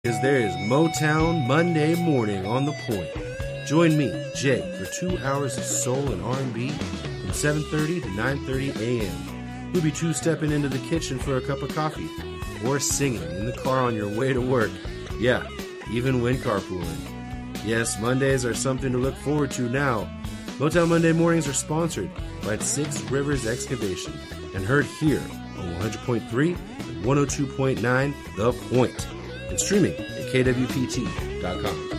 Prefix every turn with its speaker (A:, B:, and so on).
A: Because there is Motown Monday morning on the point. Join me, Jay, for 2 hours of soul and R&B from 7:30 to 9:30 a.m. We'll be two-stepping into the kitchen for a cup of coffee or singing in the car on your way to work. Yeah, even when carpooling. Yes, Mondays are something to look forward to now. Motown Monday mornings are sponsored by Six Rivers Excavation and heard here on 100.3 and 102.9 The Point. And streaming at kwpt.com.